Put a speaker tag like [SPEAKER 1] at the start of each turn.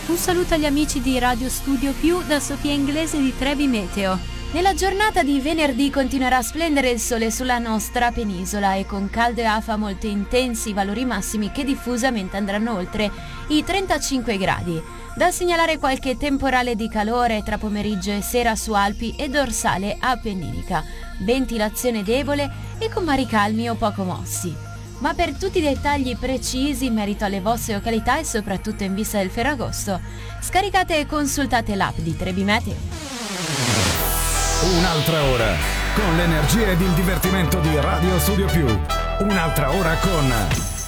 [SPEAKER 1] Un saluto agli amici di Radio Studio Più da Sofia Inglese di Trebi Meteo. Nella giornata di venerdì continuerà a splendere il sole sulla nostra penisola e con caldo e afa molto intensi, valori massimi che diffusamente andranno oltre i 35 gradi. Da segnalare qualche temporale di calore tra pomeriggio e sera su Alpi e dorsale appenninica, ventilazione debole e con mari calmi o poco mossi. Ma per tutti i dettagli precisi in merito alle vostre località e soprattutto in vista del Ferragosto, scaricate e consultate l'app di Trebi Meteo.
[SPEAKER 2] Un'altra ora con l'energia ed il divertimento di Radio Studio Più. Un'altra ora con